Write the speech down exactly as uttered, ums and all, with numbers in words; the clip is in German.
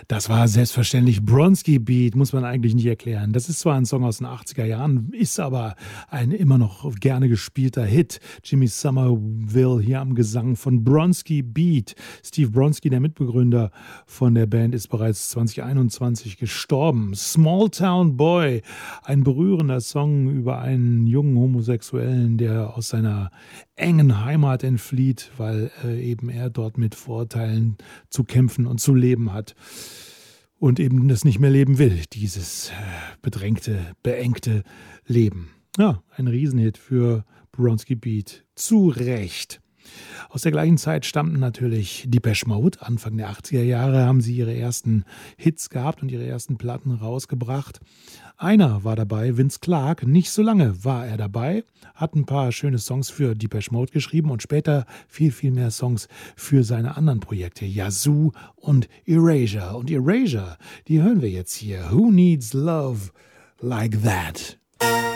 Das war selbstverständlich Bronski Beat, muss man eigentlich nicht erklären. Das ist zwar ein Song aus den achtziger Jahren, ist aber ein immer noch gerne gespielter Hit. Jimmy Somerville hier am Gesang von Bronski Beat. Steve Bronski, der Mitbegründer von der Band, ist bereits zwanzig einundzwanzig gestorben. Small Town Boy, ein berührender Song über einen jungen Homosexuellen, der aus seiner engen Heimat entflieht, weil äh, eben er dort mit Vorurteilen zu kämpfen und zu leben hat und eben das nicht mehr leben will, dieses äh, bedrängte, beengte Leben. Ja, ein Riesenhit für Bronski Beat. Zu Recht. Aus der gleichen Zeit stammten natürlich Depeche Mode. Anfang der achtziger Jahre haben sie ihre ersten Hits gehabt und ihre ersten Platten rausgebracht. Einer war dabei, Vince Clarke. Nicht so lange war er dabei, hat ein paar schöne Songs für Depeche Mode geschrieben und später viel, viel mehr Songs für seine anderen Projekte, Yazoo und Erasure. Und Erasure, die hören wir jetzt hier. Who Needs Love Like That?